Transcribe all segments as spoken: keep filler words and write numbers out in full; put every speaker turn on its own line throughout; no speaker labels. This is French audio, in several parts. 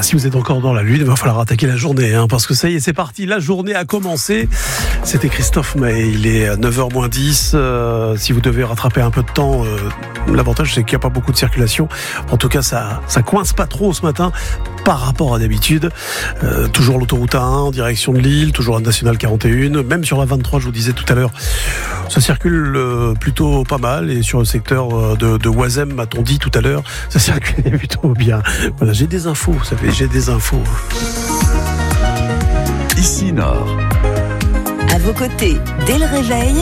si vous êtes encore dans la lune, il va falloir attaquer la journée, hein, parce que ça y est, c'est parti, la journée a commencé. C'était Christophe Maé, il est neuf heures moins dix. Euh, si vous devez rattraper un peu de temps, euh, l'avantage c'est qu'il n'y a pas beaucoup de circulation. En tout cas, ça, ça coince pas trop ce matin par rapport à d'habitude. Euh, toujours l'autoroute A un en direction de Lille, toujours la nationale quarante et un, même sur la vingt-trois, je vous disais tout à l'heure, ça circule euh, plutôt pas mal, et sur le secteur de, de Oisem, m'a-t-on dit tout à l'heure, ça circule plutôt bien. Voilà, j'ai des infos, vous savez, j'ai des infos.
Ici Nord.
À vos côtés, dès le réveil.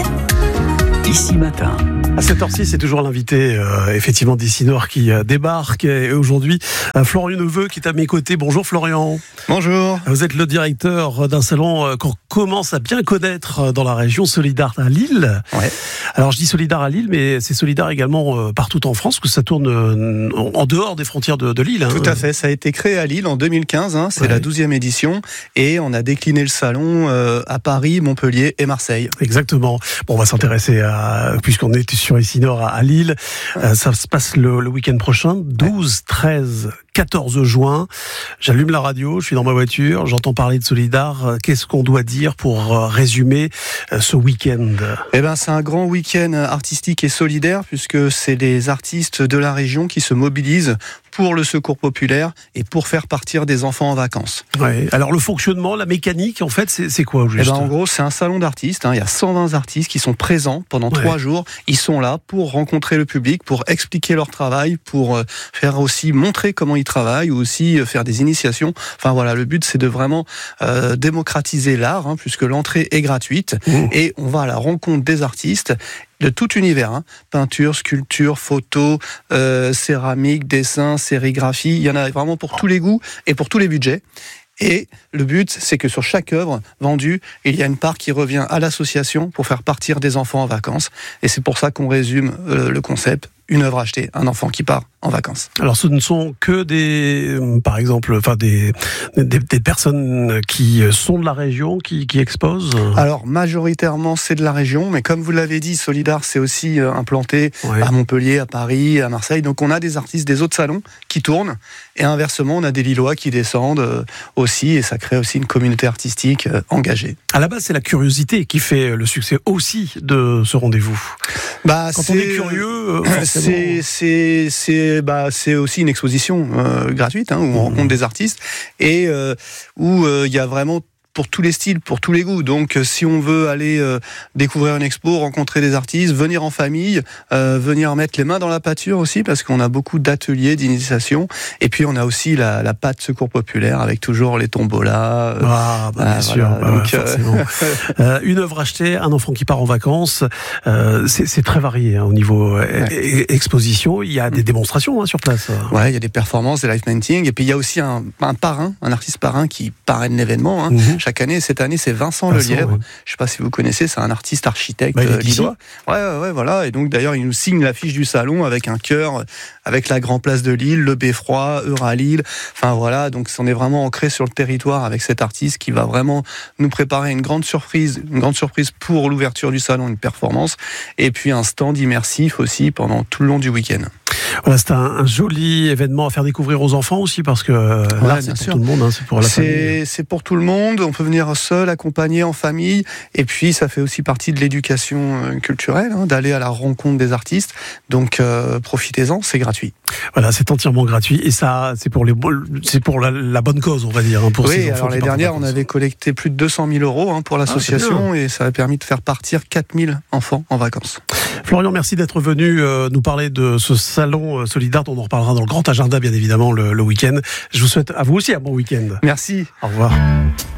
Ici Matin.
À cette heure-ci, c'est toujours l'invité, euh, effectivement, d'Ici Nord qui euh, débarque. Et aujourd'hui, euh, Florian Neveu qui est à mes côtés. Bonjour Florian.
Bonjour.
Vous êtes le directeur d'un salon euh, qu'on commence à bien connaître dans la région, Solidar à Lille.
Ouais.
Alors je dis Solidar à Lille, mais c'est Solidar également euh, partout en France, que ça tourne euh, en dehors des frontières de, de Lille. Hein.
Tout à fait, ça a été créé à Lille en deux mille quinze, hein, c'est
ouais.
la douzième édition, et on a décliné le salon euh, à Paris, Montpellier et Marseille.
Exactement. Bon, on va s'intéresser à, puisqu'on est sur Ici Nord à, à Lille, euh, ça se passe le, le week-end prochain, douze, treize, quatorze juin. J'allume la radio, je suis dans ma voiture, j'entends parler de Solidar. Qu'est-ce qu'on doit dire pour euh, résumer euh, ce week-end ?
Eh ben, c'est un grand week-end artistique et solidaire, puisque c'est les artistes de la région qui se mobilisent pour le secours populaire et pour faire partir des enfants en vacances.
Ouais. Alors le fonctionnement, la mécanique, en fait, c'est, c'est quoi au juste ?
Eh ben, en gros, c'est un salon d'artistes. Hein. Il y a cent vingt artistes qui sont présents pendant
ouais.
trois jours. Ils sont là pour rencontrer le public, pour expliquer leur travail, pour euh, faire aussi montrer comment ils travaillent, ou aussi euh, faire des initiations. Enfin voilà, le but c'est de vraiment euh, démocratiser l'art, hein, puisque l'entrée est gratuite mmh. et on va à la rencontre des artistes de tout univers, hein. Peinture, sculpture, photo, euh, céramique, dessin, sérigraphie, il y en a vraiment pour tous les goûts et pour tous les budgets. Et le but, c'est que sur chaque œuvre vendue, il y a une part qui revient à l'association pour faire partir des enfants en vacances. Et c'est pour ça qu'on résume euh, le concept, une œuvre achetée, un enfant qui part en vacances.
Alors ce ne sont que des, par exemple, enfin des, des, des personnes qui sont de la région qui, qui exposent.
Alors majoritairement c'est de la région, mais comme vous l'avez dit, Solidar c'est aussi implanté ouais. à Montpellier, à Paris, à Marseille. Donc on a des artistes des autres salons qui tournent, et inversement on a des Lillois qui descendent aussi, et ça crée aussi une communauté artistique engagée.
À la base c'est la curiosité qui fait le succès aussi de ce rendez-vous.
Bah,
quand
c'est,
on est curieux,
c'est c'est c'est bah c'est aussi une exposition euh, gratuite, hein, où on mmh. rencontre des artistes, et euh, où il euh, y a vraiment pour tous les styles, pour tous les goûts. Donc, si on veut aller euh, découvrir une expo, rencontrer des artistes, venir en famille, euh, venir mettre les mains dans la pâture aussi, parce qu'on a beaucoup d'ateliers, d'initiation. Et puis, on a aussi la, la pâte secours populaire, avec toujours les tombolas. Euh,
ah, bah, bien euh, sûr. Voilà. Bah, Donc, ouais, forcément. euh, une œuvre achetée, un enfant qui part en vacances. Euh, c'est, c'est très varié hein, au niveau ouais. e- exposition. Il y a des démonstrations hein, sur place.
Ouais, il y a des performances, des live painting. Et puis, il y a aussi un, un parrain, un artiste parrain qui parraine l'événement. Hein. Mm-hmm. Chaque année, cette année, c'est Vincent, Vincent Lelièvre. Ouais. Je ne sais pas si vous connaissez, c'est un artiste architecte bah, lillois. Ouais, ouais, ouais, voilà. Et donc, d'ailleurs, il nous signe l'affiche du salon avec un cœur, avec la Grand Place de Lille, le Beffroi, Euralille. Enfin, voilà. Donc, on est vraiment ancré sur le territoire avec cet artiste qui va vraiment nous préparer une grande surprise, une grande surprise pour l'ouverture du salon, une performance. Et puis, un stand immersif aussi pendant tout le long du week-end.
Voilà, c'est un, un joli événement à faire découvrir aux enfants aussi, parce que euh,
ouais,
là, c'est pour sûr. tout le monde, hein, c'est pour la
c'est,
famille.
C'est pour tout le monde, on peut venir seul, accompagné, en famille, et puis ça fait aussi partie de l'éducation culturelle, hein, d'aller à la rencontre des artistes, donc euh, profitez-en, c'est gratuit.
Voilà, c'est entièrement gratuit, et ça, c'est pour, les, c'est pour la, la bonne cause, on va dire. Hein, pour
oui,
ces
alors l'année dernière, on avait collecté plus de deux cent mille euros hein, pour l'association, ah, et ça a permis de faire partir quatre mille enfants en vacances.
Florian, merci d'être venu euh, nous parler de ce salon euh, Solidar, dont on en reparlera dans le grand agenda, bien évidemment, le, le week-end. Je vous souhaite à vous aussi un bon week-end.
Merci.
Au revoir.